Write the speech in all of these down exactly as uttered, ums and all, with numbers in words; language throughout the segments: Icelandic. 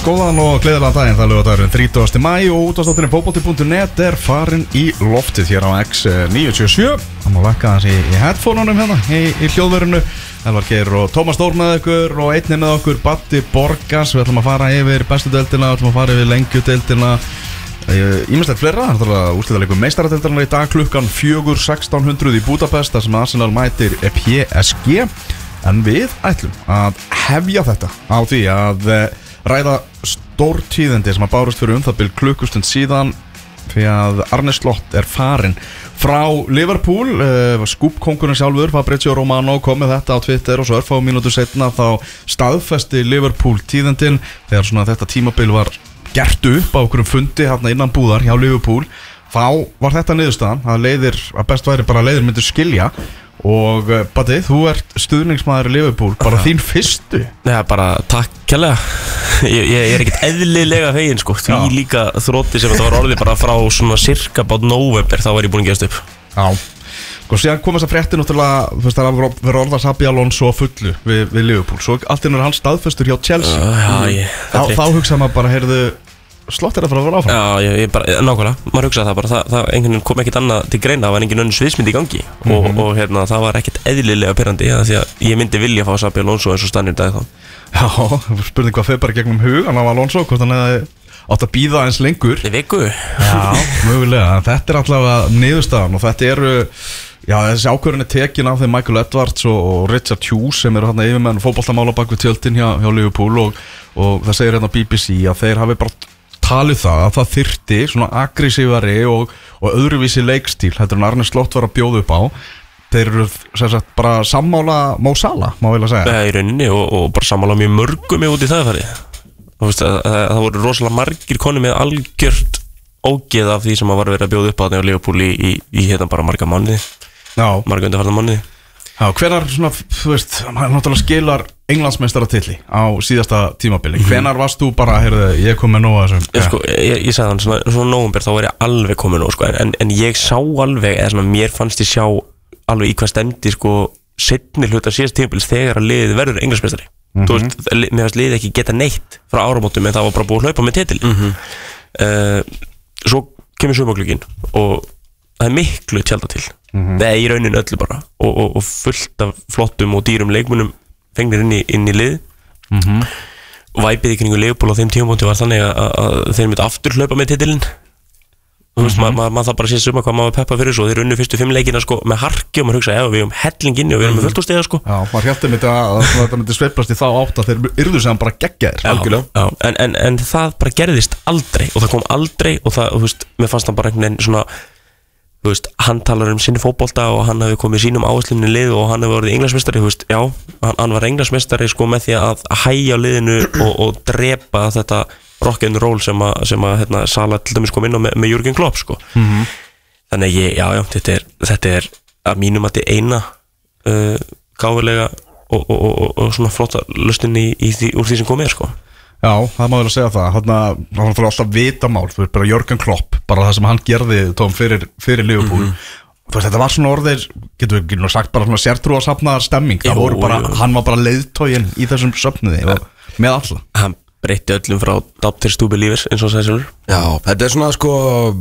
Góðan og gleðilegan daginn, það er laugardagurinn þrítugasti maí og útvarpsþátturinn fótbolti punktur net er farin í loftið hér á X níutíu og sjö. Það má lækka hans í, í headphoneunum hérna, í, í hljóðverinu. Elvar Geir og Tómas Þór með ykkur og einnig með okkur Batti Borgas. Við ætlum að fara yfir bestu deildina, við ætlum að fara yfir lengjudeildina. Ímislegt fleira, það er að úrslitaleikur meistaradeildarinnar í dag klukkan fjögur sextán hundruð í Budapest þar sem Arsenal mætir P S G. En við ætlum að hefja þetta á því að ræða stórtíðindi sem að bárust fyrir um það bil klukkustund síðan því að Arne Slot er farinn frá Liverpool. uh, skúpkóngurinn sjálfur Fabrizio Romano kom með þetta á Twitter og svo örfá mínútur setna þá staðfesti Liverpool tíðindin þegar svona þetta tímabil var gert upp á okkur fundi hérna innan búðar hjá Liverpool. Þá var þetta niðurstaðan að leiðir, að best væri bara að leiðir myndir skilja. Og Batti, þú ert stuðningsmaður í Liverpool, bara þín fyrstu. Já, bara takk kærlega. Ég, ég er ekkert eðlilega fegin sko. Því Já. Líka þrótti sem þetta var orðið bara frá svona cirka bát november, þá var ég búin að gerast upp. Já, sko síðan kom þess að frétti náttúrulega, þú veist það er að vera orða Xabi Alonso á fullu við, við Liverpool. Svo allt inn er hans staðfestur hjá Chelsea. uh, Já, ég Þá, þá hugsaði maður bara, heyrðu, Slott er að fara að vera áfram. Já, ég, ég bara, nákvæmlega, maður hugsaði það bara, það, það einhvern veginn kom ekkert annað til greina, það var engin önnur sviðsmynd í gangi. mm-hmm. og, og hérna, það var ekkert eðlilega pirrandi, því að ég myndi vilja fá Xabi Alonso eins og stannir dag þá. Já, spurning hvað fyrir bara gegnum hug, hann var Alonso, hvort hann hefði átt að bíða eins lengur. Í viku? Já, mögulega, þetta er allavega niðurstaðan og þetta eru, já, þessi ákvörðin er tekin af þeim Michael Edwards og, og Richard Hughes sem eru hérna yfirmenn fótboltamála bak við tjöldin hjá, hjá Liverpool og, og það segir hérna B B C að þeir hafi bara talið það að það þyrfti svona aggressívari og, og öðruvísi leikstíl heldur en Arne Slott var að bjóða upp á. Þeir eru sem sagt bara sammála Mo Salah, má vel að segja. Í rauninni og, og bara sammála mjög mörgum út í það farið. Það, það, það voru rosalega margir koni með algjört ógeð af því sem að var verið að bjóða upp á það á Liverpool í, í, í hérna bara marga mánuði. Já. Marga undanfarna mánuði. Já, hvenar svona, þú veist, hann náttúrulega skilar Englandsmeistaratilli á síðasta tímabili. Mm-hmm. Hvenar varst þú bara, heyrðu, ég kom með nóg að þessum? Ég, sko, ég, ég sagði hann svona, svona nóvember, þá var ég alveg komið nóg, sko, en, en ég sá alveg, eða svona, mér fannst ég sjá alveg í hvað stemdi, sko, seinni hluta síðast tímabils þegar að liðið verður Englandsmeistari. Mm-hmm. Þú veist, mér fannst liðið ekki geta neitt frá áramótum, en það var bara búið að hlaupa með titil. Mm-hmm. uh, Svo kemur sumarglugginn og það er miklu tjálta til. Mm-hmm. Það er í rauninu öllu bara og, og, og fullt af flottum og dýrum leikmunum fengnir inn í, inn í lið. Mm-hmm. Væpið í kringu Liverpool á þeim tímapunkti var þannig að, að þeir myndi aftur hlaupa með titilinn. Þú veist, mm-hmm. maður ma, ma þarf bara að sé suma hvað maður peppa fyrir svo. Þeir unnu fyrstu fimm leikina sko, með harki og maður hugsa ef við erum hellinginni og við erum með fullt á stiga sko. Já, maður hjálpti myndi að, að þetta myndi sveiflast í þá átt að þeir yrðu sem bara geggjaðir. Já, já, en, en, en það bara gerðist aldrei og það kom aldrei og það, þú veist, mér fannst það bara einhvern veginn svona. Þú veist, hann talar um sinni fótbolta og hann hefði komið sínum áherslum í lið og hann hefði orðið Englandsmeistari, þú veist, já, hann, hann var Englandsmeistari sko með því að hægja liðinu og, og drepa þetta rock and roll sem að, sem að hérna, Salah til dæmis kom inn á með, með Jürgen Klopp sko. Mm-hmm. Þannig að ég, já, já, þetta er, þetta er að mínum að þetta eina uh, gáfulega og, og, og, og svona flotta lausnin í, í því, úr því sem komið er sko. Já, það má vel að segja það. Þannig að hann fyrir alltaf vitamál, þú veist, bara Jürgen Klopp, bara það sem hann gerði tóm fyrir, fyrir Liverpool. Mm-hmm. Þú veist, þetta var svona orðir, getur við ekki nú sagt, bara svona sértrúarsafnaðar stemming. Það voru bara, jú. Hann var bara leiðtoginn í þessum söfnuði og með alla. Hann breytti öllum frá Doctor Stupid Leavers, eins og það segir sjálfur. Já, þetta er svona sko,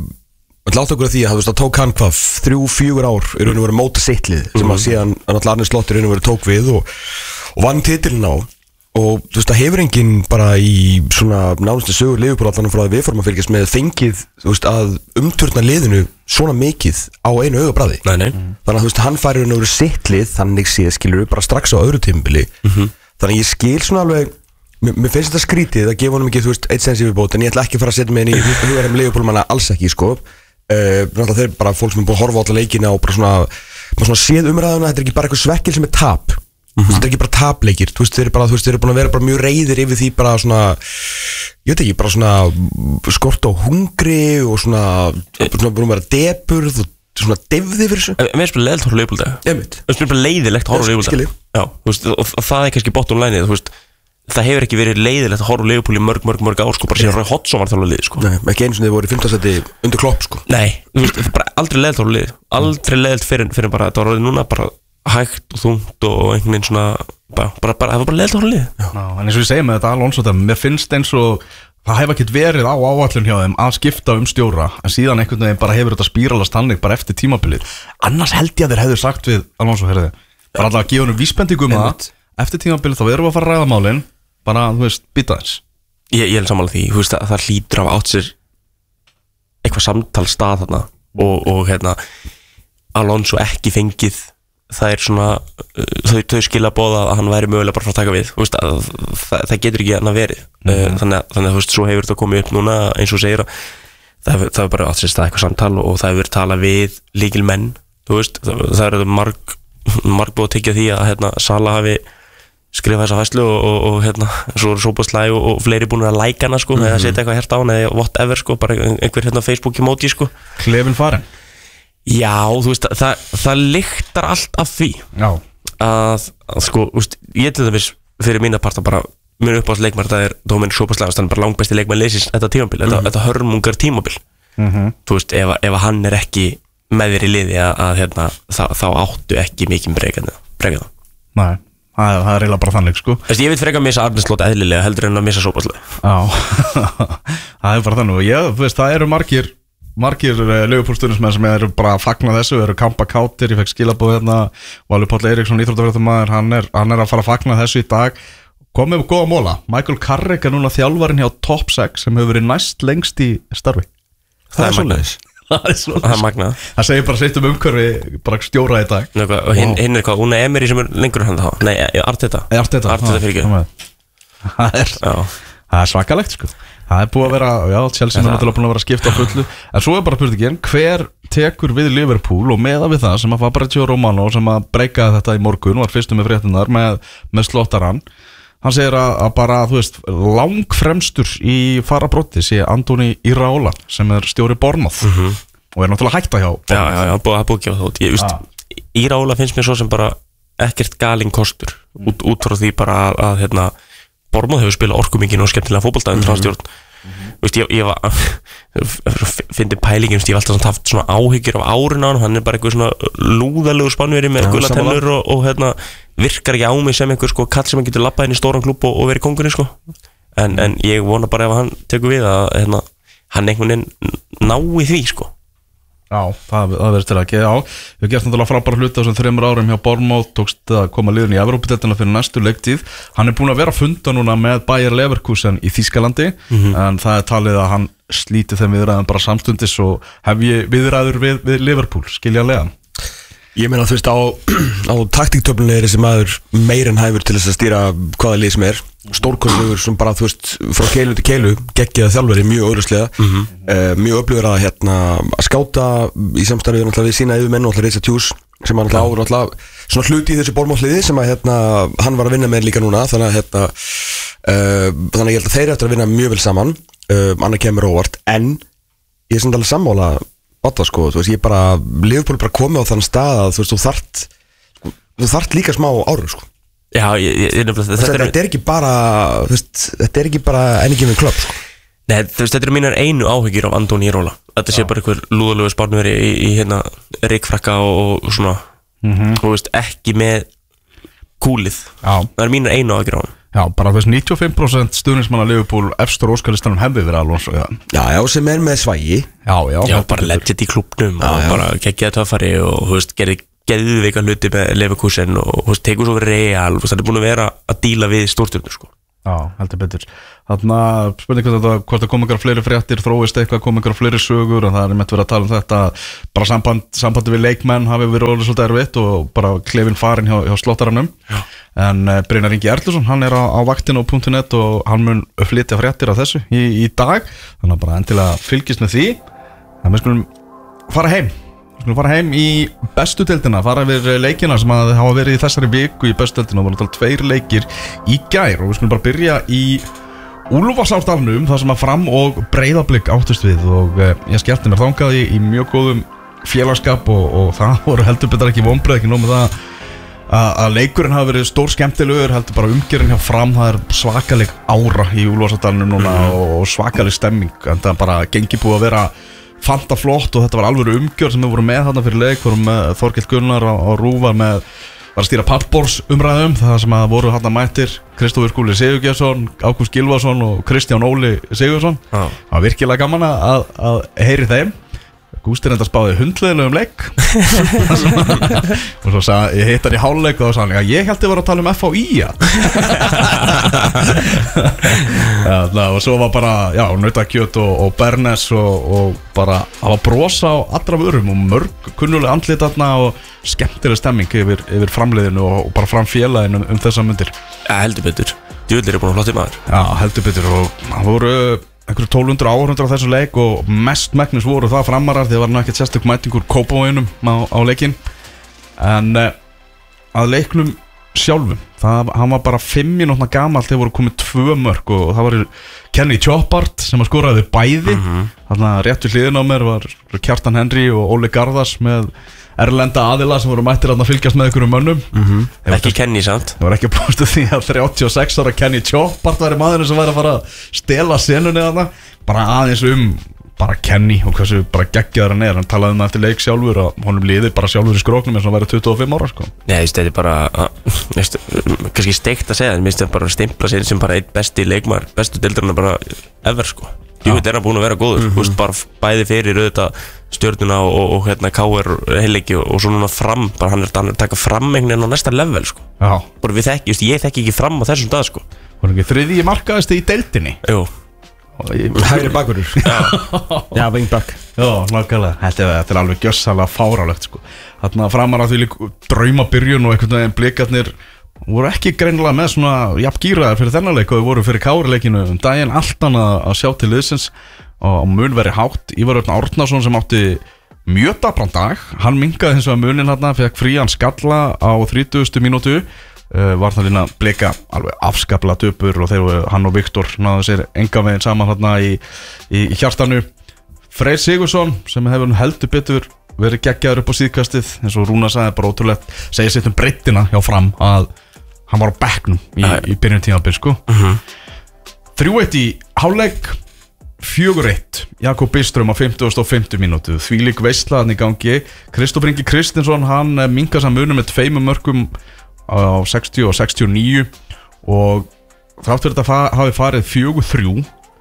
látt okkur að því að þú veist, það tók hann hvað, þrjú, fjögur ár í raun og veru móta sittlið, mm-hmm. sem að síðan að Arne Slott í raun og veru tók við og, og vann titilinn á. Og þú veist, það hefur enginn bara í svona nánustu sögur Liverpool allan frá að við fórum að fylgjast með fengið, þú veist, að umturna liðinu svona mikið á einu augabragði. Nei, nei. Þannig að þú veist, hann færir nú sitt lið, þannig sé, skilur við bara strax á öðru tímabili. Mm-hmm. Þannig að ég skil svona alveg, mér, mér finnst þetta skrítið að gefa honum ekki, þú veist, eitt sensi viðbót, en ég ætla ekki að fara að setja mig inn í hugarum Liverpool manna alls ekki, sko. Uh, náttúrulega þeir bara fólk sem er búið að horfa á alla leikina og bara svona, bara svona séð umræðuna, þetta er ekki bara eitthvað svekkil sem er tap. Mm-hmm. Þetta er ekki bara tapleikir, þú veist, þeir eru bara, þú veist, þeir eru búin að vera bara mjög reiðir yfir því bara svona, ég veit ekki, bara svona skort á hungri og svona, svona búin að vera depurð og svona devði fyrir þessu. En mér spila leiðilegt að horfa á Liverpool dag. Einmitt. Mér spila leiðilegt að horfa á Liverpool dag. Já, þú veist, og, og það er kannski bottom line, þú veist, það hefur ekki verið leiðilegt að horfa á Liverpool í mörg, mörg, mörg ár, sko, bara síðan Roy Hodgson var þálega lið, sko. Nei, ekki einu sem þið voru í fimmta sæti undir Klopp, sko. Nei, þú veist, bara aldrei leiðilegt að horfa á lið, aldrei leiðilegt fyrir, fyrir bara, þetta var orðið núna bara hægt og þungt og einhvern veginn svona bara, bara, bara, það var bara leiðilegt að horfa á liðið. Ná, en eins og ég segi með þetta Alonso þetta, mér finnst eins og það hefur ekkert verið á áallun hjá þeim að skipta um stjóra en síðan einhvern veginn bara hefur þetta spíralast hannig bara eftir tímabilið. Annars held ég að þeir hefur sagt við Alonso, herriði, bara alltaf að gefa hennum vísbendingum um það, eftir tímabilið þá erum við að fara að ræða málin, bara, þú veist, býta þess. Ég, ég er sammála því, þú veist að það hlýtur af átt sér eitthvað samtal stað þarna og, og hérna Alonso ekki fengið það er svona þau, þau skilja bóða að hann væri mögulega bara frá að taka við veist, að, það, það getur ekki hann að verið mm-hmm. þannig að, þannig að þú veist, svo hefur þetta komið upp núna eins og segir að það hefur, það hefur bara átt sér stað eitthvað samtal og það hefur talað við líkilmenn þú veist, það, það er marg marg búið að tekja því að hérna, Sala hafi skrifað þessa fæslu og, og, og hérna, svo eru Sóboslæg og, og fleiri búin að læka hana sko, mm-hmm. eða setja eitthvað hérta á hana eða whatever sko, bara einhver hérna Facebook emoji sko. Klefin farin. Já, þú veist, það, það lyktar allt af því Já. að, að sko, úst, ég til dæmis fyrir mína parta bara, minn uppáhalds leikmar þetta er Dominic Szoboszlai, hann er bara langbesti leikmann leysins þetta tímabil, mm-hmm. þetta, þetta hörmungar tímabil mm-hmm. þú veist, ef, ef hann er ekki með þér í liði að, að hérna, þá, þá áttu ekki mikið bregað það. Nei, það er, það er eiginlega bara þannig sko. Þess, ég vil freka að missa Arne Slot eðlilega heldur en að missa Szoboszlai. Já, það er bara þannig og ég, þú veist, það eru margir margir Liverpool-stuðningsmenn sem eru bara að fagna þessu, eru kampa kátir, ég fekk skilabóð hérna, Valur Páll Eiríksson, íþróttafréttamaður, hann er, hann er að fara að fagna þessu í dag, komið með góða móla, Michael Carrick er núna þjálfarinn hjá Top sex sem hefur verið næst lengst í starfi. Það, það er magnaðis. Það er svona. Það er magnað. Það segir bara sitt um umhverfi, bara stjóra í dag. Njá, og hinn, wow. hinn er hvað, Una Emery sem er lengur en hann þá? Nei, Arteta. Arteta. Arteta fyrir ekki. Það er, það er svakalegt sko. Það er búið að vera, já, Chelsea er náttúrulega búin að vera að skipta á fullu en svo er bara spurningin, hver tekur við Liverpool og meða við það sem að Fabrizio Romano sem að breykaði þetta í morgun var fyrstum með fréttunar með, með slottarann hann segir að, að bara, þú veist, langfremstur í farabrotti sé Andoni Iraola sem er stjóri Bournemouth mm-hmm. og er náttúrulega hætta hjá Já, já, já, búið að búið að gefa það út Ég veist, ah. Iraola finnst mér svo sem bara ekkert galinn kostur út, út frá því bara að, að hérna Bournemouth hefur spilað orkumingin og skemmtilega fótbolta undir hans stjórn. Þú veist, ég, ég var fyndi pælingin, ég hef alltaf haft svona áhyggjur af árun á hann, hann er bara eitthvað svona lúðalegur spánveri með gula tennur og, og hérna, virkar ekki á mig sem einhver sko, kall sem hann getur labbað inn í stóran klúbb og, og verið kóngurinn sko. En, en ég vona bara ef hann tekur við að hérna, hann einhvern veginn nái því sko. Já, það, það verður til að geða á Við hefum gert náttúrulega frábæra hluti á þessum þreymur árum hjá Bournemouth tókst að koma liðin í Evrópudeildina fyrir næstu leiktíð Hann er búin að vera að funda núna með Bayer Leverkusen í Þýskalandi mm-hmm. en það er talið að hann slíti þeim viðræðum bara samstundis og hef ég viðræður við, við Liverpool, skiljanlega Ég meina þú veist á, á taktíktöflunni er þessi maður meir en hæfur til þess að stýra hvaða lið sem er stórkostlegur sem bara þú veist frá keilu til keilu geggjaða þjálfari mjög auðvitað mm-hmm. uh, mjög öflugur að hérna að skáta í samstarfið náttúrulega við sína yfirmenn og náttúrulega Reisa Tjús sem hann náttúrulega áður náttúrulega svona hluti í þessu Bournemouth-liði sem að hérna hann var að vinna með líka núna þannig að hérna uh, þannig að ég held að þeir eftir að vinna mjög vel saman uh, annað kemur óvart en ég er samt alveg sammála Otta, sko, þú veist, ég bara, Liverpool bara komið á þann stað að þú veist, þú þart sko, þú þart líka smá áru, sko Já, ég, ég, ég nefnilega Þetta, þetta er ekki bara, þú veist, þetta er ekki bara enn ekki með klubb, sko Nei, þú veist, þetta eru mínar einu áhyggjur af Andoni Iraola Þetta sé bara einhver lúðalögu spárnveri í, í hérna, reykfrakka og, og svona mm-hmm. Þú veist, ekki með kúlið Já. Það er mínar einu áhyggjur á hann Já, bara þess níutíu og fimm prósent stuðningsmanna Liverpool efstur óskalistanum hefði verið Alonso Já, já, já sem er með svægi Já, já, já bara legit í klubnum og já. Bara geggjaði töffari og, þú veist, gerði geðveika hluti með Leverkusen og, þú veist, tegur svo verið Real Það er búin að vera að díla við stórstjörnur, sko Já, heldur betur Þannig að spurning hvort það, hvort það kom ykkur fleiri fréttir þróist eitthvað, kom ykkur fleiri sögur og það er með verið að tala um þetta bara samband, sambandi við leikmenn hafi verið orðið svolítið erfitt og bara klefin farin hjá, hjá slottaranum en uh, Brynjar Ingi Erluson, hann er á, á vaktinu á punktur net og hann mun flytja fréttir af þessu í, í dag þannig að bara endilega fylgist með því en við skulum fara heim Við skulum fara heim í bestu deildina, fara yfir leikina sem að hafa verið í þessari viku í bestu deildina og voru alltaf tveir leikir í gær og við skulum bara byrja í Úlfarsárdalnum þar sem að Fram og Breiðablik áttust við og eh, ég skellti mér þangað í, í mjög góðum félagskap og, og það voru heldur betur ekki vonbrigði ekki nóg með það að, að leikurinn hafi verið stór skemmtilegur heldur bara umgjörinn hjá Fram það er svakaleg ára í Úlfarsárdalnum núna mm. og, og svakaleg stemming en það bara gengi búið að vera fanta flott og þetta var alveg umgjörð sem við vorum með þarna fyrir leik vorum með Þorkell Gunnar á, á Rúvar með var að stýra pallborðs umræðum það sem að voru hann að mættir Kristófur Skúli Sigurgeirsson, Ágúst Gylfason og Kristján Óli Sigurðsson Já. Það var virkilega gaman að, að heyri þeim Gústi reynda spáði hundleðilegum leik og svo sagði, ég hitt hann í hálfleik og þá sagði hann, ég held ég var að tala um F H I ja. Já, og svo var bara, já, nautakjöt og, og bernes og, og bara, það var brosa á allra vörum og mörg kunnuleg andlit þarna og skemmtileg stemming yfir, yfir framliðinu og, og bara framfélaginu um, um þessa mundir. Ja, heldur betur, djúvillir er búin að flotti maður. Já, heldur betur og það voru einhverju tólf hundruð áhorfendur á þessu leik og mest megnis voru það framarar því það var nú ekkert sérstök mætingur Kópavoginum á, á leikinn en uh, að leiknum sjálfum það, hann var bara fimm mínútna gamall þegar voru komið tvö mörk og það var Kenny Choppart sem að skoraði bæði mm-hmm. þarna rétt við hliðin á mér var Kjartan Henry og Óli Garðars með erlenda aðila sem voru mættir að fylgjast með einhverjum mönnum mm-hmm. Ekki Kenny samt Það var ekki búist því að þrjátíu og sex ára Kenny Choppart væri maðurinn sem væri að fara að stela senunni þarna bara aðeins um bara Kenny og hversu bara geggjaður hann er hann talaði um það eftir leik sjálfur og honum liði bara sjálfur í skróknum eins og hann væri tuttugu og fimm ára sko. Nei, þetta er bara veist, kannski steikt að segja en minnst það bara stimpla sér sem bara einn besti leikmar bestu deildarinn bara ever sko Jú, þetta er hann búin að vera góður, mm-hmm. veist, bara bæði fyrir auðvitað stjörnuna og, og, og hérna K R heilleiki og, og svo núna fram, bara hann er, hann er að taka fram einhvern veginn á næsta level sko. Já. Bara við þekki, just, ég þekki ekki fram á þessum dag sko. Var ekki þriðji markaðasti í deildinni? Jú. Ég... Hægri bakurur. Já, vingbak. Já, nákvæmlega. Þetta, þetta er alveg gjössalega fárálegt sko. Þarna framar að því líka draumabyrjun og einhvern veginn blikarnir voru ekki greinilega með svona jafn gýraðar fyrir þennan leik og þau voru fyrir K R-leikinu um daginn allt annað að sjá til liðsins og mun veri hátt. Ívar Örn Árnason sem átti mjög dabran dag hann minkaði hins vegar munin hérna fekk frían skalla á þrítugustu mínútu uh, var það lína blika alveg afskapla döpur og þeir hann og Viktor náðu sér enga veginn saman hérna í, í, í hjartanu. Freyr Sigurðsson sem hefur heldur betur verið geggjaður upp á síðkastið eins og Rúna sagði bara ótrúlegt segja sitt um breyttina hjá Fram að hann var á bekknum í, í byrjun tímabil sko. uh-huh. þrjú eitt í hálfleik fjögur eitt Jakob Byström á fimmtugasta og fimmtu mínútu þvílík veisla þarna í gangi Kristófer Ingi Kristinsson hann minkar saman munum með tveimur mörkum á sextíu og sextíu og níu og þrátt fyrir þetta hafi farið fjögur þrjú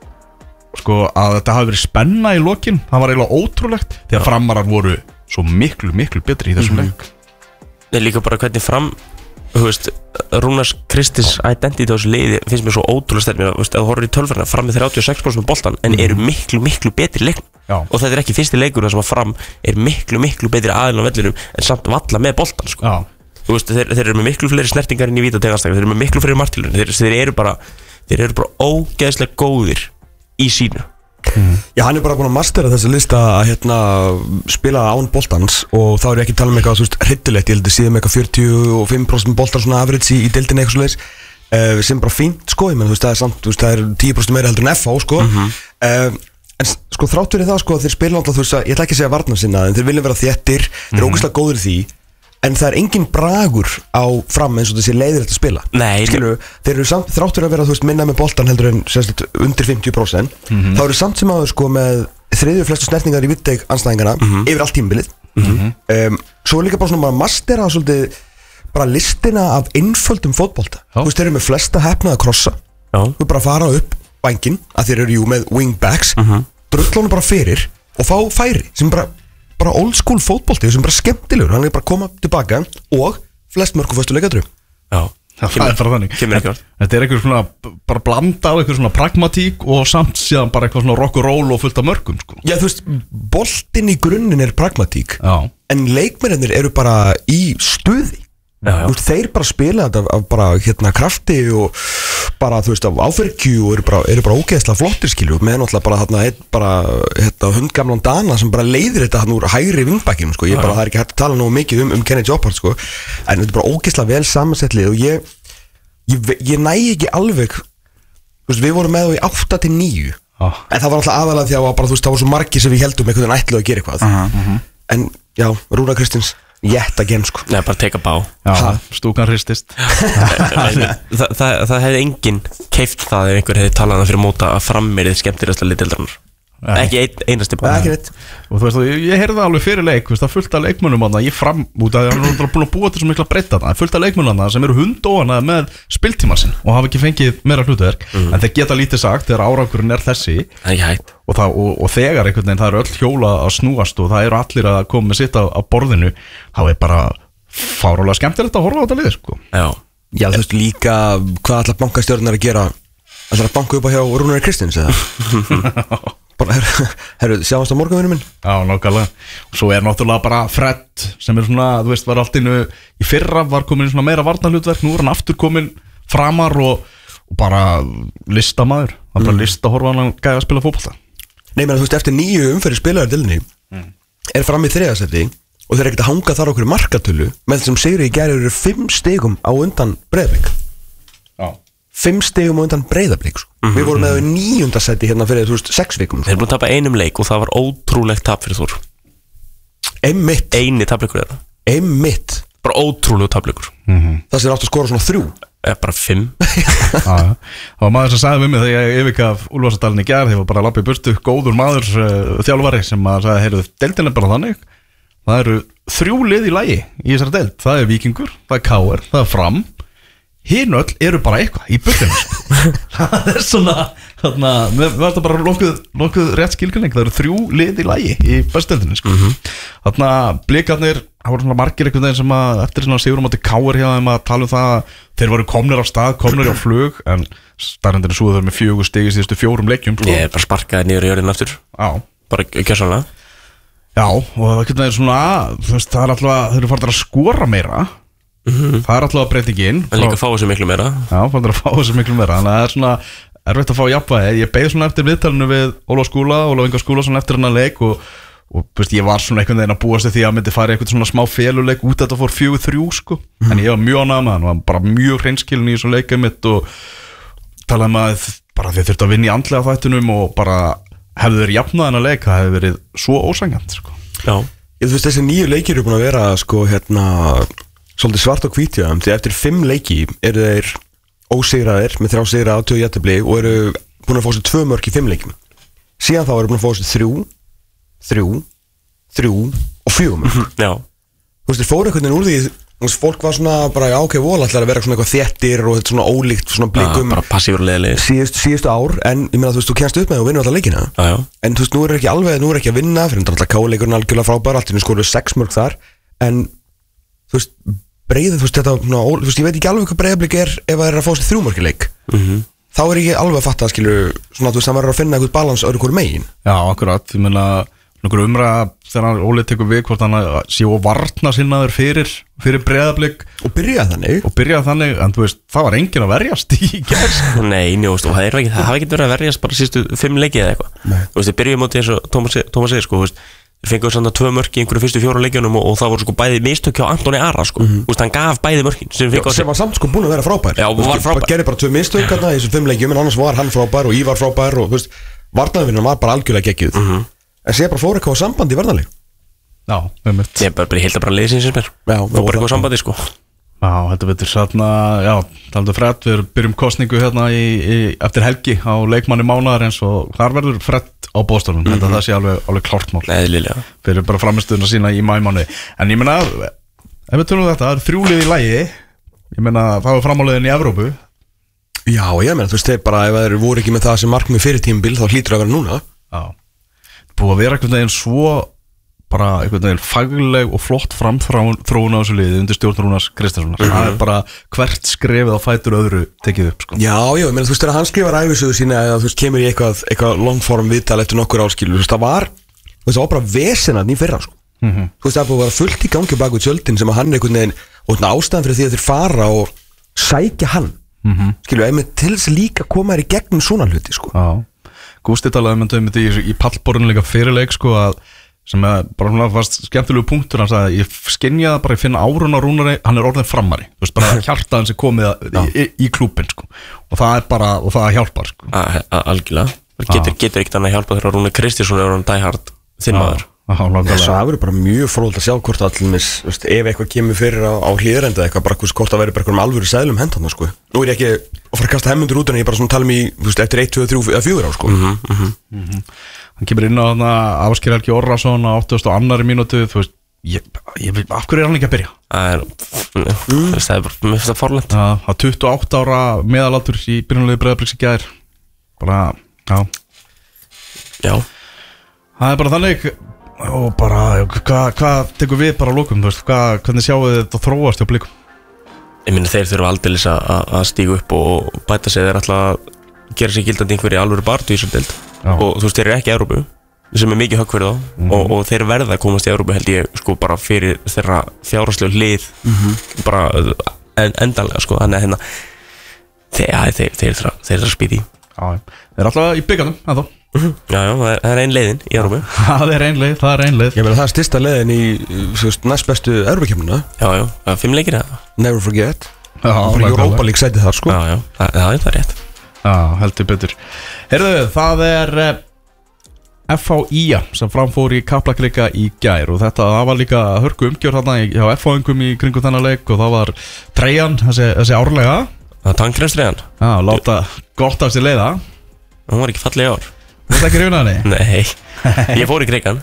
sko að þetta hafi verið spenna í lokin það var eiginlega ótrúlegt því að Framarar voru svo miklu miklu betri í þessum mm-hmm. leik Það er líka bara hvernig Fram þú veist, Rúnars Kristins identity á þessu liði finnst mér svo ótrúlega sterk mér, þú veist, að þú horfir í tölfræðina Fram með þrjátíu og sex prósent með boltan en eru miklu, miklu betri leik og þetta er ekki fyrsti leikur þar sem að Fram er miklu, miklu betri aðeins á vellinum en samt valla með boltan sko. Þú veist, þeir, þeir eru með miklu fleiri snertingar inn í vítategastakar, þeir eru með miklu fleiri martilunni þeir, þeir eru bara, þeir eru bara ógeðslega góðir í sínu Mm. Já, hann er bara búin að mastera þessa lista að hérna, spila án boltans og þá er ég ekki að tala um eitthvað, þú veist, hryllilegt ég held að síðan með eitthvað fjörutíu og fimm prósent boltar svona average í, í deildinni eitthvað svoleiðis uh, sem bara fínt, sko, ég menn, þú veist, það er samt þú veist, það er tíu prósent meira heldur en F H, sko mm-hmm. uh, en sko, þrátt fyrir það, sko, þeir spila alltaf, þú veist, ég ætla ekki að segja varna sinna en þeir vilja vera þéttir, þeir eru mm-hmm. ógeðslega góðir í því en það er engin bragur á Fram eins og þessi leiðilegt að spila. Nei, skilur, þeir eru samt, þráttur að vera, þú veist, minna með boltan heldur en sérst, undir fimmtíu prósent mm-hmm. þá eru samt sem aður, sko, með þriðju flestu snertningar í vitteg anstæðingana mm-hmm. yfir allt tímabilið mm-hmm. um, svo er líka bara svona að mastera svolítið bara listina af einföldum fótbolta. Þú veist, þeir eru með flesta hefnaða krossa þú er bara að fara upp vængin að þeir eru jú með wingbacks mm-hmm. drullónu bara fyrir og fá færi sem bara bara old school fótbolti sem bara skemmtilegur hann er bara að koma tilbaka og flest mörgum fyrstu leikadröm. Já, það er bara þannig þetta er eitthvað svona bara blanda á eitthvað svona pragmatík og samt síðan bara eitthvað svona rock and roll og fullt af mörgum sko. Já, þú veist, boltinn í grunninn er pragmatík Já. en leikmennir eru bara í stuði. Já, já. Þú veist, þeir bara spila þetta af, af bara hérna krafti og bara þú veist af áfergju og eru bara, eru bara ógeðslega flottir skilju með náttúrulega bara hérna bara hérna hundgamlan Dana sem bara leiðir þetta hann úr hægri vingbækjum sko ég bara það er ekki hægt að tala nógu mikið um, um Kenny Choppart sko en þetta er bara ógeðslega vel samansettlið og ég ég, ég næ ekki alveg þú veist við vorum með þá í átta til níu ah. en það var alltaf aðalega því að bara, þú veist það var svo margir sem við heldum einhvern veginn ætluðu að gera eitthvað uh-huh, uh-huh. en já Rúnar Kristins Jett again sko. Nei, bara teka bá. Já, stúkan hristist. Þa, það, það hefði enginn keypt það ef einhver hefði talað það fyrir móta að Fram er þið skemmtilegasta lið deildarinnar. Ekki ein, einasti Það er ekki neitt Og þú veist, ég, ég heyrði það alveg fyrir leik, veist, það er fullt af leikmönnum á það, ég fram út að það er búin að búa til svo mikla breyta það, það er fullt af leikmönnum á það sem eru hundóana með spiltíma sinn og hafa ekki fengið meira hlutverk, mm. en þeir geta lítið sagt þegar árangurinn er þessi og, það, og, og þegar einhvern veginn það eru öll hjóla að snúast og það eru allir að koma með sitt á, á borðinu, þá er bara fárálega skemmtilegt að horfa á þetta lið sko. Já, Já þú veist líka hvað allar bankastjórnar að gera allar að banka upp á hjá Rúnar Kristins eða bara, herru, sjáumst á morgunvinnu minn. Já, nákvæmlega. Og svo er náttúrulega bara Fred sem er svona, þú veist, var allt innu í fyrra, var komin í svona meira varnarhlutverk, nú er hann aftur komin framar og, og bara listamaður, hann mm. bara listahorfa hann gæði að spila fótbolta. Nei, menn þú veist, eftir nýju umferði spilaður deildinni mm. er fram í þriðasæti og þeir eru ekkert að hanga þar okkur markatölu með þessum sigri í gæri eru fimm stigum á undan Breiðablik. Já. Fimm stigum á undan Breiðablik sko. mm -hmm. Við vorum með níunda seti hérna fyrir þú veist sex vikum sko. Þeir búin að tapa einum leik og það var ótrúlegt tap fyrir Þór. Einmitt Eini tapleikur er það. Einmitt Bara ótrúlegu tapleikur. mm -hmm. Það sem er átt að skora svona þrjú Eða bara fimm. Það var maður sem sagði við mig þegar ég yfirgaf Úlfarsadalinn í gær, þegar ég var bara að lappa í burtu, góður maður, uh, þjálfari sem að sagði, heyrðu, deildin er bara þannig, það eru þrjú lið í lagi í þessari deild, það er Víkingur, það er K R, það er Fram, hinn öll eru bara eitthvað í burtinu. Það er svona, þarna, við verðum bara nokkuð, nokkuð rétt skilgreining, það eru þrjú lið í lagi í bestdeildinni, sko. Mm -hmm. Þarna, blikarnir, það voru svona margir einhvern veginn sem að eftir svona sigur á móti K R hjá þeim að tala um það, þeir voru komnir á stað, komnir á flug, en starrendinu svo þau með fjögur stig í síðustu fjórum leikjum, sko. Ég er bara sparkaði niður í jörðin aftur. Já. Bara gjörsamlega. Já, og einhvern veginn svona, þú veist, það er alltaf, þeir eru farin að skora meira. Mm-hmm. Það er alltaf breytingin. En líka fá þessu miklu meira. Já, farin að fá þessu miklu meira. Þannig að það er svona erfitt að fá jafnvægi. Ég beið svona eftir viðtalinu við Ólaf Skúla, Ólaf Inga Skúlason eftir hennar leik og, og veist, ég var svona einhvern veginn að búast því að myndi fara eitthvað svona smá feluleik út að þetta fór fjögur þrjú sko. Mm. En ég var mjög ánægður með hann, var bara mjög hreinskilinn í þessu leikið mitt og talaði um að bara þeir þurftu að vinna í andlega þættunum og bara hefðu þeir jafnað hennar leik, það hefði verið svo ósangjant sko. Já. Ég, þú veist, þessi nýju leikir eru búin að vera sko hérna svolítið svart og hvítja, því eftir fimm leiki eru þeir ósigraðir með þrjá sigra á tvö jafntefli og eru búin að fá sér tvö mörk í fimm leikim. Síðan þá eru búin að fá sér þrjú, þrjú, þrjú og fjögur mörk. Já. Þú veist, þeir fóru einhvern veginn úr því, þú veist, fólk var svona bara, já, ok, vola ætlar að vera svona eitthvað þéttir og þetta svona ólíkt svona blikum. Já, bara passífur leiðilegir. Síðustu, síðustu ár, en ég meina, þú veist, þú kennst upp með og vinnur alltaf leikina. Já, já. En þú veist, nú er ekki alveg, nú er ekki að vinna, fyrir alltaf káleikurinn algjörlega frábær, allt í skoruðu sex mörk þar, en þú veist, Breiðið, þú veist, þetta, ná, þú veist, ég veit ekki alveg hvað Breiðablik er ef það er að fá sér þrjúmarkileik. Mm -hmm. Þá er ekki alveg að fatta, skilur, svona, þú veist, það verður að finna eitthvað balans öðru hverju megin. Já, akkurat, ég meina, nokkur umræða þegar Óli tekur við hvort hann sé og varna sinnaður fyrir, fyrir Breiðablik. Og byrjaði þannig. Og byrjaði þannig, en þú veist, það var enginn að verjast í gær. Nei, njóst, og það er ekki, það hafi ekki verið að verjast bara síðustu fimm leikið eða eitthvað. Þú veist, þið byrjuðum á því eins og Tómas, Tómas segir, sko, þú veist, þeir fenguðu svona tvö mörk í einhverju fyrstu fjóra leikjunum og, og það voru sko bæði mistök hjá Antoni Ara sko, mm -hmm. Þú veist, hann gaf bæði mörkin sem, Já, sem var samt sko búin að vera frábær. Já, og var frábær. Hann gerði bara tvö mistök hérna í þessum fimm leikjum, en annars var hann frábær og Ívar frábær og, þú veist, varnarvinnan var bara algjörlega geggjuð. Mm -hmm. En sé bara fór eitthvað á sambandi í varnarleik. Já, með mitt. Ég bara, bara held að bara liðið sinns mér. Já, og bara eitthvað sambandi sko. Já, þetta veitur svona, já, taldu Fred, við byrjum kostningu hérna í, í, eftir helgi á leikmanni mánaðarins og þar verður Fred á bóðstofnum, mm -hmm. Þetta það sé alveg, alveg klárt mál. Eðlilega. Fyrir bara framistöðuna sína í mæmáni. En ég meina, ef við tölum þetta, það er þrjúlið í lagi, ég meina, það var framáliðin í Evrópu. Já, ég meina, þú veist, þeir bara, ef þeir voru ekki með það sem markmið fyrir tímabil, þá hlýtur að vera núna. Já, búið að vera einhvern veginn svo bara einhvern veginn fagleg og flott framþróun á þessu liði undir stjórn Rúnars Kristinssonar. Mm -hmm. Það er bara hvert skrefið á fætur öðru tekið upp sko. Já, já, ég meina, þú veist, þegar hann skrifar ævisögu sína eða þú veist, kemur í eitthvað, eitthvað longform viðtal eftir nokkur áskilur, þú veist, það var þú veist, það var bara vesenarn í fyrra sko. Mm -hmm. Þú veist, það búið að vera fullt í gangi bak við tjöldin sem að hann einhvern veginn, og ástæðan fyrir því að þeir fara og sækja hann mm -hmm. skilur, einmitt til þess líka koma þér í gegnum svona hluti sko. Já, Gústi talaði um þetta í, í pallborðinu líka fyrirleik sko, að sem er bara svona fast skemmtilegu punktur, hann sagði, ég skynja það bara, ég finna árun á Rúnari, hann er orðin framari, þú veist, bara hjarta hans er komið í, í, í klúbin, sko, og það er bara, og það hjálpar, sko. Algjörlega, getur, getur ekkert annað hjálpað þegar Rúnar Kristinsson er orðin dæhard þinn maður. Þess að það verður bara mjög fróðilegt að sjá hvort allimis, veist, ef eitthvað kemur fyrir á, á hlýðrenda eitthvað, bara hvort það verður bara eitthvað alvöru sæðlum hendan, sko. Nú er ég ekki að fara að kasta hemmundur út en ég bara svona tala um í, þú veist, eftir eitt, tvö, þrjú eða fjögur á, sko. Mm -hmm, mm -hmm. Mm -hmm. hann kemur inn á þarna Ásgeir Helgi Orrason á áttugasta og annarri mínútu, þú veist ég, ég, af hverju er hann ekki að byrja? Það er, mm. það er bara, mér finnst það fárlegt. Það er tuttugu og átta ára meðalaldur í byrjunarliði Breiðabliks í gær, bara, já. Já. Það er bara þannig, og bara, hvað hva tekur við bara að lokum, þú veist, hva, hvernig sjáu þið þetta þróast hjá Blikum? Ég minna þeir þurfa aldeilis að stíga upp og bæta sig, þeir ætla að gera sig gildandi einhverju alvöru bartu í þessum deild og þú veist, þeir eru ekki í Evrópu sem er mikið högg fyrir þá mm -hmm. og, og þeir verða að komast í Evrópu held ég sko bara fyrir þeirra fjárhagslegu hlið mm -hmm. bara en, endanlega sko, þannig að hérna þeir, ja, þeir, þeir, þeir, þeir eru að spýti Já, þeir eru alltaf í bygganum, ennþá mm -hmm. Já, já, það er, það er ein leiðin í Evrópu Það er ein leið, það er ein leið Ég meina það er styrsta leiðin í veist, næst bestu Evrópukefnina Já, já, það er fimm leikir eða Never forget Já, Europa League sæti þar sko Já, já, það, það, það er rétt Já, heldur betur Heyrðu, það er eh, F H I A sem framfór í Kaplakrika í gær og þetta, það var líka hörku umgjörð þarna hjá F H-ingum í kringum þennan leik og það var treyjan, þessi, þessi árlega Það er tankrennstreyjan Já, láta gott af sér leiða Hún var ekki falleg í ár Þú veist ekki raunaðni? Nei, ég fór í krigan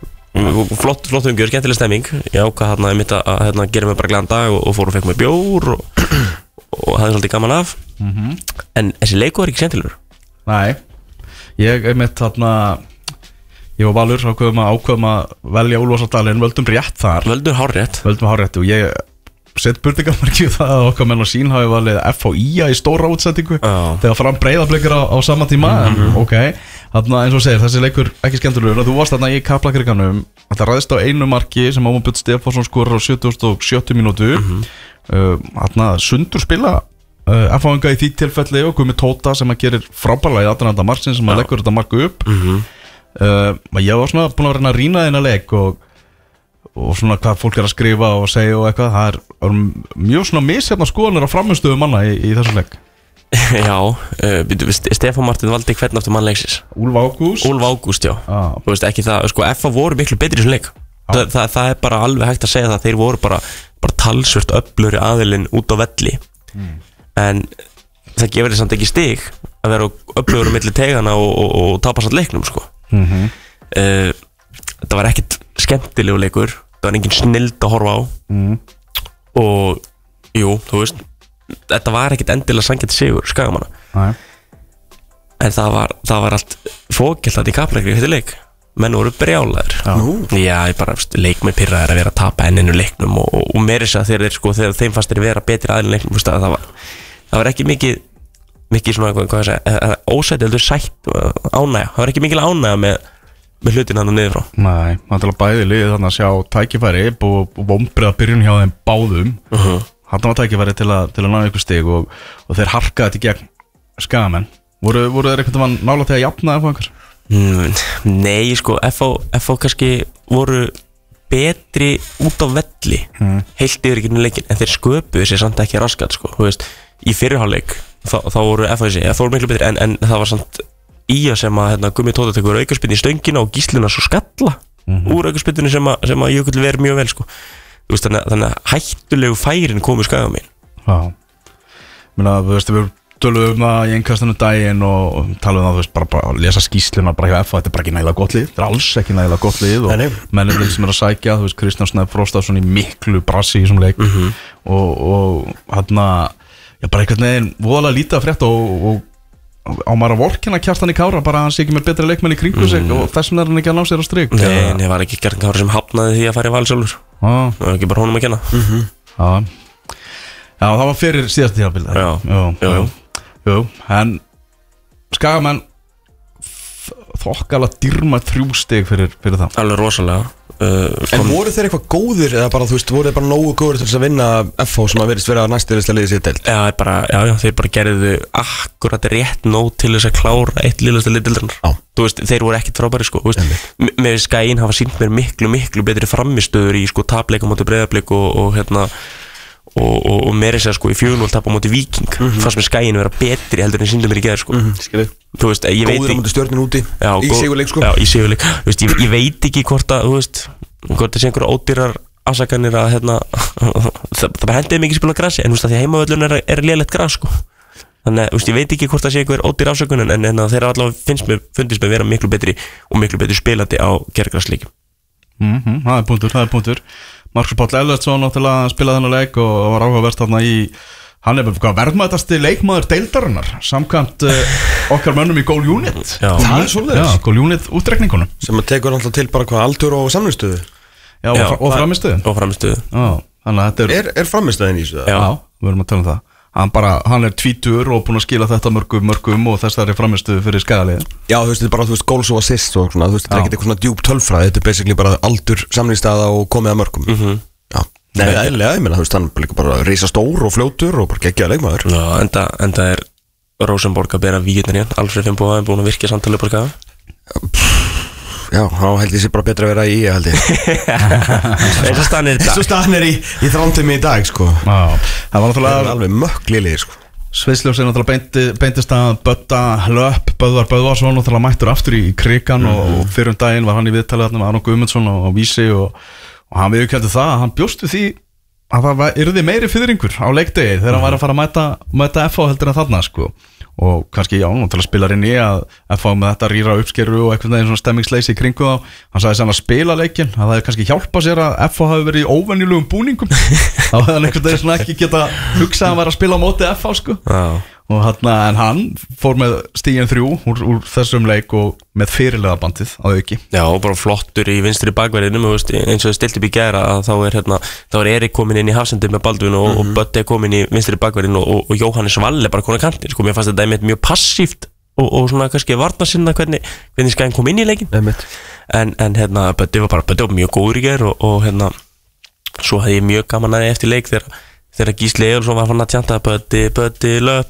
Flott, flott umgjörð, skemmtileg stemming Ég ákvað hérna að, að, að, að gera mig bara glæðan dag og, og fór og fekk mig bjór og, og hafði svolítið gaman af mm -hmm. En þessi leiku var ekki skemmtilegur Nei, ég er mitt þarna Ég og Valur ákveðum að ákveðum að velja Úlfarsárdalinn, völdum rétt þar Völdum hárrétt Völdum hárrétt og ég sett burðingarmarkið það að okkar menn og sín hafi valið F H I A í stóra útsendingu oh. þegar fram Breiðablik á, á sama tíma mm -hmm. en ok, þarna eins og segir þessi leikur ekki skemmtilegur og þú varst þarna í Kaplakrikanum þetta ræðist á einu marki sem Ómar Björn Stefánsson skorar á sjötugasta og sjöttu mínútu mm -hmm. uh, þarna sundur spila uh, F H-inga í því tilfelli og Gumi Tóta sem að gerir frábærlega í aðrænda marksins sem að leggur þetta marku upp mm -hmm. uh, ég var svona búin að reyna að rýna þennan leik og og svona hvað fólk er að skrifa og segja og eitthvað, það er, er mjög svona misjafna skoðanir á framherstöðu manna í, í þessu leik Já, uh, Stefán Martin valdi hvern aftur mannleiksins Úlf Ágúst Úlf Ágúst, já ah. Þú veist ekki það, sko, F H voru miklu betri í þessum leik ah. Þa, það, það er bara alveg hægt að segja það þeir voru bara, bara talsvört öfluri aðilinn út á velli mm. en það gefur þið samt ekki stig að vera öflugur á milli tegana og, og, og tapa samt leiknum, sko mm -hmm. uh, Það var ekkert skemmtilegu leikur það var engin snild að horfa á mm. og jú, þú veist þetta var ekkert endilega sanngjarnt sigur Skagamanna Nei. en það var, það var allt fókelt að í Kaplakrika þetta leik menn voru brjálæður já, já ég bara leikmenn pirraðir að vera að tapa enninu leiknum og, og, og meiri þess að þeir, sko, þeir þeim fannst þeir vera betri aðeins leiknum veist, það, var, það var ekki mikið mikið svona hvað, hvað segja, ósætt heldur sætt ánægja, það var ekki mikil ánægja með með hlutin hann niður frá Nei, það er bæði liðið þannig að sjá tækifæri og, og vombriða byrjun hjá þeim báðum uh -huh. hann var tækifæri til að, til að ná ykkur stig og, og þeir harkaði þetta gegn Skagamenn voru, voru þeir einhvern veginn nála til að jafna F H einhver? Mm, nei, sko, F H, F H kannski voru betri út á velli hmm. heilt yfir ekki leikin en þeir sköpuðu sér samt ekki raskat sko, þú veist, í fyrirháleik þá, þá voru F H þessi, það voru miklu betri en, en það var samt í að sem að hérna, Gummi Tóta tekur aukarspyrnu í stöngina og gísluna svo skalla mm -hmm. úr aukarspyrnunni sem að, sem að Jökull verið mjög vel sko. veist, þannig, þannig að hættulegu færin komu Skagamenn Já, Menna, þú veist, við tölum um það í einnkastunum daginn og, og talum um það, þú veist, bara, bara lesa skísluna bara hjá F H, þetta er bara ekki nægilega gott lið þetta er alls ekki nægilega gott lið og mennirinn sem er að sækja, þú veist, Kristján Snæf Frostason í miklu brassi í þessum leik mm -hmm. og, og hérna já, bara einhvern veginn voðalega lítið að frétta og, og á maður að vorkina Kjartan í Kára bara hann sé ekki með betri leikmenn í kringu sig mm. og þessum er hann ekki að ná sér á strik Nei, en ég var ekki Kjartan Kára sem hafnaði því að fara í val sjálfur ah. það var ekki bara honum að kenna mm -hmm. Já, Já það var fyrir síðast tímabil Já, jú, jú. jú En Skagamenn þokkala dýrma þrjú stig fyrir, fyrir það Alveg rosalega Uh, en voru þeir eitthvað góðir eða bara, þú veist, voru þeir bara nógu góðir til þess að vinna F H sem að verðist vera næstiristlega liðið sér deild? Já, bara, já, já, þeir bara gerðu akkurat rétt nóg til þess að klára eitt liðasta lið deildarinnar. Þú veist, þeir voru ekkit frábæri, sko, þú veist, með Skaginn hafa sínt mér miklu, miklu betri framistöður í, sko, tapleika móti Breiðablik og, og hérna og, og, og meira sér, sko, í fjögur núll tapa móti Víking mm -hmm. fannst með Skaginn vera betri heldur en síndum mér í geður, sko mm -hmm. Þú veist, ég veit góður á móti Stjörnun úti já, í sigurleik, sko Já, í sigurleik, þú veist, ég, ég veit ekki hvort að, þú veist hvort það sé einhverja ódýrar afsakanir að hérna það, það hendiði mikið spila grassi en þú veist að því að heimavöllun er, er lélegt gras sko Þannig að ég veit ekki hvort það sé einhver ódýr afsökun en, en þeir allavega finnst mér, fundist mér vera miklu betri og miklu betri spilandi á gerðgræsleikjum. Mm-hmm, það er punktur, það er punktur. Markus Páll Ellertsson náttúrulega spilaði þennan leik og var áhugavert þarna í, hann er verðmætasti leikmaður deildarinnar samkvæmt uh, okkar mönnum í Goal Unit. Já, það er svolítið. Já, Goal Unit útrekningunum. Sem að tekur náttúrulega til bara hvað aldur og samvinstöðu. Já, og, Já, og framistöðu. Og framistöðu. Já, þannig að þetta er... Er, er framistöðin í þessu það? Já, við erum að tala um það. Hann, bara, hann er tvítur og búinn að skila þetta mörgum mörgum og þess það er framistuðu fyrir skæðaliðin. Já, þú veist, þetta er bara, þú veist, goals og assists og svona, þú veist, þetta er ekkert eitthvað svona djúp tölfræði, þetta er basically bara aldur, samlingstaða og komið að mörgum. Mm-hmm. Já, nei, eðlilega, ég meina, þú veist, hann er líka bara risa stór og fljótur og bara geggjaður leikmaður. Já, enda, enda er Rosenborg að bera vígirnar í hann, Alfred Finnboga er búinn að virkja samtalið bara Já, þá held ég sér bara betra að vera í ég held ég eins og staðan er í dag eins og staðan er í, í þrántími í dag sko. Já, það var náttúrulega alveg mökliðir sko. Sviðsljósið er náttúrulega beindi, beindist að Bödda Löpp, Böðvar Böðvarsson náttúrulega mættur aftur í krigan mm -hmm. og fyrir um daginn var hann í viðtalið þarna með Aron Guðmundsson og, og Vísi og, og hann viðurkenndi það að hann bjóst við því að það yrði meiri fiðringur á leikdegi þegar hann væri að fara að mæta, mæta F H heldur en þarna sko. Og kannski já, náttúrulega spilar inn í að F H með þetta rýra uppskeru og eitthvað neginn svona stemmingsleysi í kringu þá hann sagði sem að spila leikinn að það hefði kannski hjálpað sér að F H hafi verið í óvenjulegum búningum þá hefði hann einhvern veginn svona ekki geta hugsað að vera að spila á móti F H sko Já. og hann, en hann fór með stígin þrjú úr, úr þessum leik og með fyrirlega bandið á auki. Já, og bara flottur í vinstri bakverðinum eins og það stilt upp í gæra að þá er, hérna, þá er Erik komin inn í hafsendi með Baldvin og, mm -hmm. og Bötti er komin í vinstri bakverðin og, og, og Jóhannes Valle bara konar kantin sko, mér fannst þetta einmitt mjög passíft og, og svona kannski varna sinna hvernig, hvernig skæðin kom inn í leikin en, en hérna Bötti var bara Bötti var mjög góður í gær og, og hérna svo hefði ég mjög gaman að eftir leik þegar þegar Gísli Eyjólfsson var fann að tjanta Bötti, Bötti, löp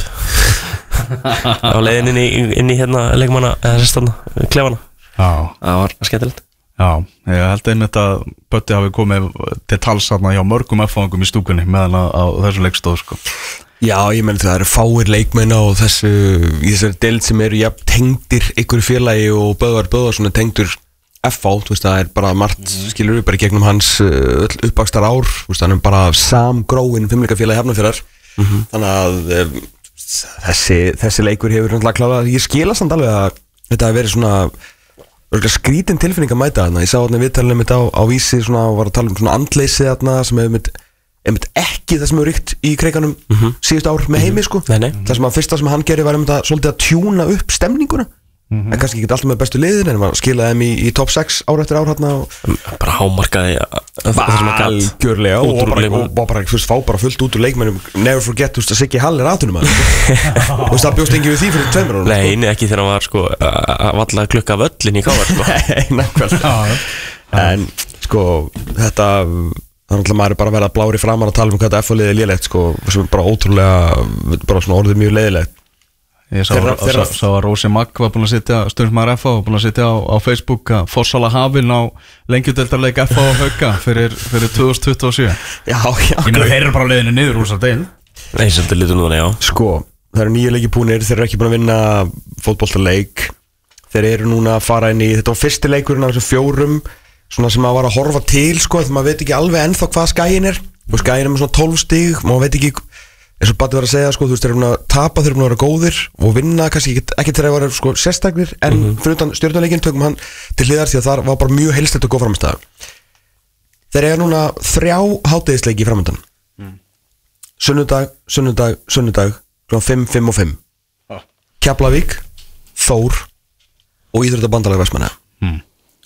á leiðin inn í, inn í hérna leikmanna, eða sérstanna, klefana Já, það var skemmtilegt Já, ég held einmitt að Bötti hafi komið til tals hérna hjá mörgum F-fangum í stúkunni meðan á, á þessu leikstóð sko. Já, ég menn það eru fáir leikmenn á þessu í þessari deild sem eru jafn tengdir ykkur félagi og Böðvar Böðvarsson er tengdur F H, þú veist, það er bara margt mm. skilur við bara gegnum hans öll uppvakstar ár, þú veist, hann er bara samgróin fimmleikafélagi Hafnarfjarðar mm -hmm. þannig að um, þessi, þessi leikur hefur náttúrulega klárað, ég skila samt alveg að þetta hefur verið svona skrítin tilfinning að mæta þarna, ég sá þarna viðtalinu mitt á, á Vísi svona og var að tala um svona andleysi þarna sem hefur mitt, mitt ekki það sem hefur ríkt í kreikanum mm -hmm. síðust ár með heimi sko, nei, nei. það sem að fyrsta sem hann gerir var um þetta svolítið að tjúna upp stemninguna Mm -hmm. en kannski ekki alltaf með bestu liðin en maður skilaði þeim í, í top sex ár eftir ár hérna og bara hámarkaði það sem að galt gjörlega og, og bara, og, og bara fyrst fá bara fullt út úr leikmennum never forget, þú veist að Siggi Hall er aðtunum að þú veist það bjóst engi við því fyrir tveimur árum nei, sko. Ekki þegar hann var sko að valla klukka af öllin í káar sko. Nei, nákvæmlega en sko þetta þannig að maður er bara að vera blári framar að tala um hvað þetta F H-liðið er lélegt sko sem er bara ótrúlega bara svona orðið mjög leiðilegt Ég sá, þeirra, þeirra. sá, sá að Rósi Magg var búin að sitja stundumæður F H og búin að sitja á, á Facebook að Fossala hafinn á lengjudeildarleik F H og Hauka fyrir, fyrir tvö þúsund tuttugu og sjö Já, já Ég meina þeir eru bara leiðinu niður úr þessar deil Nei, svolítið litur núna, já Sko, það eru nýju leiki búinir, þeir eru ekki búin að vinna fótboltaleik Þeir eru núna að fara inn í, þetta var fyrsti leikurinn af þessum fjórum svona sem maður var að horfa til, sko þegar maður veit ekki alveg ennþá hvað skæin er og skæin er með svona tólf stig, maður veit ekki eins og Batti var að segja, sko, þú veist, þeir eru búin að tapa, þeir eru búin að vera góðir og vinna kannski ekki, ekki þegar þeir eru sko sérstaklir en mm -hmm. fyrir utan stjórnuleikin tökum hann til hliðar því að það var bara mjög heilstætt að góða framstæða. Þeir eru núna þrjá hádegisleiki framöndan. Mm. Sunnudag, sunnudag, sunnudag, svona fimm, fimm og fimm. Ah. Keflavík, Þór og Íþróttabandalag Vestmanna. Mm.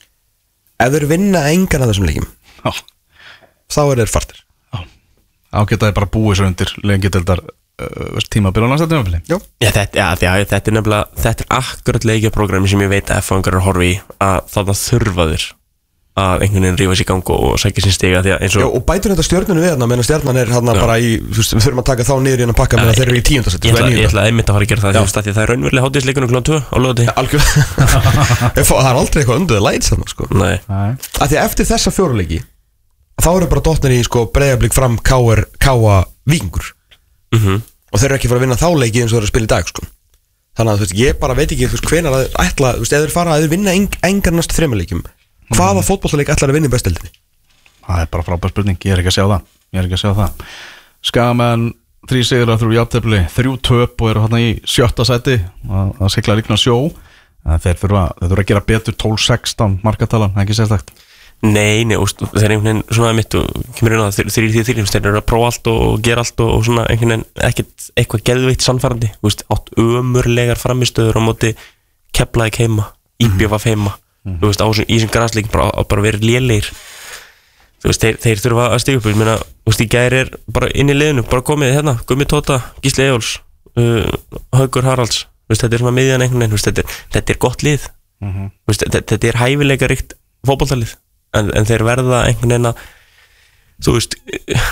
Ef þeir vinna engan af þessum leikim, ah. þá er þeir fartir. Ágætaði bara búið svo undir lengjadildar uh, tímabil á næsta tímabili. Já, þetta, ja, já, þetta er nefnilega þetta er akkurat leikjaprogrammi sem ég veit að F-fangar er að horfa í að þarna þurfaður að einhvern veginn rífa sér í gang og sækja sín stiga því að eins og Já, og bætur þetta stjörnunu við þarna meðan stjarnan er hérna bara í, þú veist, við þurfum að taka þá niður í hennan pakka meðan þeir eru í tíundarsæti. Ég ætla, ég ætla einmitt að fara að gera það því að það er raunverulega hátíðisleikunum klukkan tvö á lögati. Algjörlega. Það er aldrei eitthvað undir lights þarna, sko. Nei. Af því að eftir þessa fjóruleiki þá eru bara dottnir í sko Breiðablik Fram K R K-a Víkingur mm -hmm. og þeir eru ekki fara að vinna þá leiki eins og þeir eru að spila í dag sko. Þannig að þú veist, ég bara veit ekki þú veist, hvenar að ætla, þú veist, eða þeir fara að þeir vinna eng, engar næstu þreymaleikjum hvaða mm. fótbollaleik ætlar að vinna í bestdeildinni? Það er bara frábær spurning, ég er ekki að sjá það ég er ekki að sjá það Skagamenn þrjú sigrar, þrjú jafntefli, þrjú töp og eru hérna í sjötta sæti að, að sigla líkna sjó. Þeir þurfa, þeir þurfa að gera betur tólf sextán markatalan, ekki sérstakt. Nei, nei, og þeir einhvern veginn svona mitt og kemur inn á það þrýr því þrýr þeir eru að prófa allt og gera allt og, og svona einhvern veginn ekkert eitthvað geðveitt sannfærandi, átt ömurlegar framistöður á móti Keflavík heima, I B V heima, mm. þú veist, á í þessum grasleikin bara, bara verið lélegir. Þú veist, þeir, þeir þurfa að stiga upp, ég meina, þú veist, í gæri er bara inn í liðinu, bara komið hérna, Gummi Tóta, Gísli Eyjóls, uh, Haukur Haralds, þú veist, þetta er svona miðjan einhvern veginn, þú veist, þetta er, þetta er gott lið, mm -hmm. þú veist, þetta, þetta er hæfileika ríkt fótboltalið, en, en þeir verða einhvern veginn að, þú veist,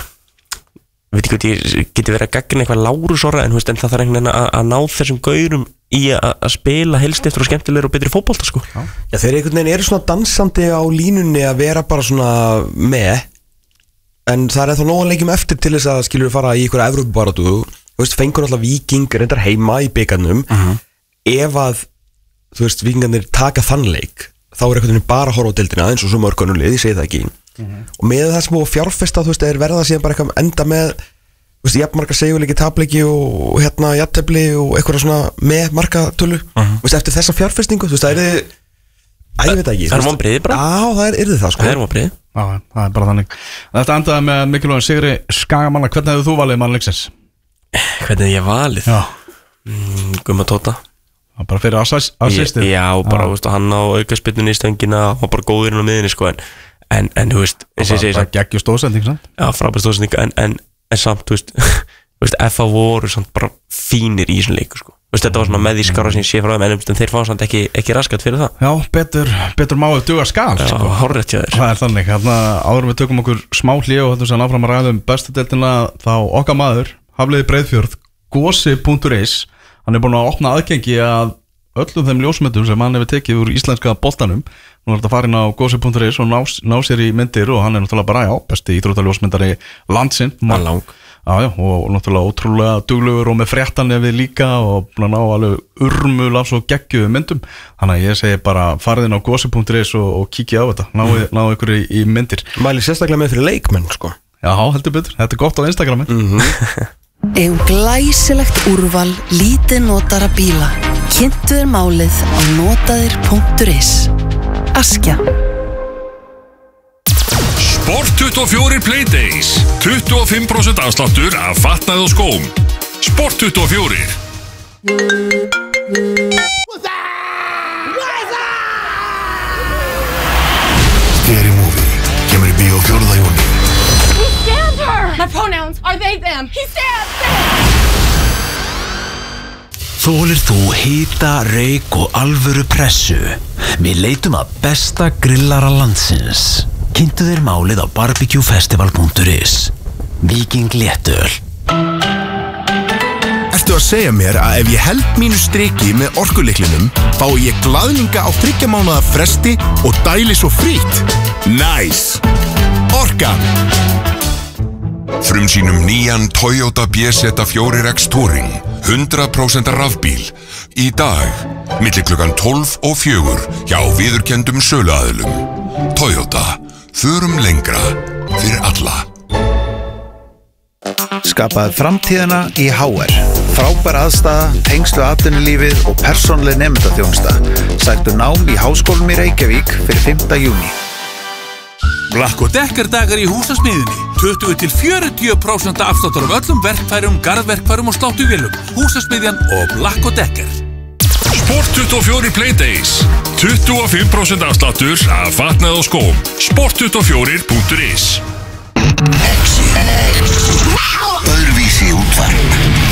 veit ekki hvað ég geti verið að gagna eitthvað lárusora, en þú veist, en það þarf einhvern veginn að, að ná þessum gaurum í að, að spila helst eftir og skemmtilegur og betri fótbolta, sko. Já, Já þeir einhvern veginn eru svona dansandi á línunni að vera bara svona með, en það er þá nógan leikjum eftir til þess að skilur fara í einhverja Evrópubaráttu, þú veist, fengur alltaf Víking reyndar heima í bikarnum, uh -huh. ef að, þú veist, Víkingarnir taka þann leik, þá er einhvern veginn bara að horfa á deildina, eins og svo mörgunum lið, ég segi það ekki, uh -huh. og með það sem búið fjárfesta, þú veist, er verða síðan bara eitthvað enda með, þú veist, jafnmarka segjuleiki, tapleiki og hérna jafntefli og eitthvað svona með markatölu, uh -huh. þú veist, eftir þessa fjárfestingu, þú veist, það er þið, að ég veit ekki. Það er vonbrigði bara. Já, það er, er þið það, sko. Það er vonbrigði. Já, það er bara þannig. Þetta endaði með mikilvægum sigri Skagamanna, hvernig hefur þú valið mannleiksins? Hvernig ég valið? Já. Mm, Gumma Tóta. Það bara fyrir assistið. Já, og bara, þú veist, hann á aukaspyrnunni í stöngina og bara góðurinn á miðinni, sko, en, en, en þú veist, eins og ég segi, það geggjur stóðsending, sant? Já, frábær stóðsending, en, en, en samt, þú veist, þú veist, F A voru samt bara fínir í þessum leiku, sko. Þú veist, þetta var svona með því skára sem ég sé frá þeim, en þeir fá samt ekki, ekki raskat fyrir það. Já, betur, betur máið duga skal, Já, sko. hárrétt hjá þér. Það er þannig, hérna, áður við tökum okkur smá hlé og þetta sem áfram að ræða um bestu deildina, þá okkar maður, Hafliði Breiðfjörð, gosi punktur is, hann er búin að opna aðgengi að öllum þeim ljósmyndum sem hann hefur tekið úr íslenska boltanum. Nú er þetta farin á gosi punktur is og ná, ná sér í myndir og hann er náttúrulega bara, já, besti íþróttaljósmyndari landsinn. Það lang. Já, já, og náttúrulega ótrúlega duglegur og með fréttanefið líka og búin að ná alveg urmul af svo geggjuðu myndum. Þannig að ég segi bara farið inn á gosi punktur is og, og kíkja á þetta, náðu ná ykkur í, í myndir. Mæli sérstaklega með fyrir leikmenn, sko. Já, heldur betur, þetta er gott á Instagrami. Mm-hmm. Eigum glæsilegt úrval lítið notara bíla. Kynntu þér málið á notaðir punktur is. Askja. Sport tuttugu og fjögur Playdays, tuttugu og fimm prósent afsláttur af fatnaði og skóm. Sport tuttugu og fjögur. Scary Movie kemur í bíó fjórða júní. He stabbed her! My pronouns are they, them. He stabbed them! Þólir þú hita, reik og alvöru pressu? Við leitum að besta grillara landsins. Kynntu þér málið á barbecue festival punktur is. Víking léttöl. Ertu að segja mér að ef ég held mínu striki með orkulyklinum fái ég glaðninga á þriggja mánaða fresti og dæli svo frýtt? Nice! Orkan! Frumsýnum nýjan Toyota B Z fjögur X Touring, hundrað prósent rafbíl. Í dag, milli klukkan tólf og fjögur hjá viðurkenndum söluaðilum. Toyota, förum lengra fyrir alla. Skapaðu framtíðina í H R. Frábær aðstaða, tengslu atvinnulífið og persónuleg nemendaþjónusta. Sæktu nám í Háskólanum í Reykjavík fyrir fimmta júní. Black og Decker dagar í húsasmiðjunni. tuttugu til fjörutíu prósent afsláttur af öllum verkfærum, garðverkfærum og sláttuvélum. Húsasmiðjan og Black og Decker. Sport tuttugu og fjögur Playdays, tuttugu og fimm prósent afsláttur af fatnaði og skóm. Sport tuttugu og fjögur punktur is. Öðruvísi útvarp.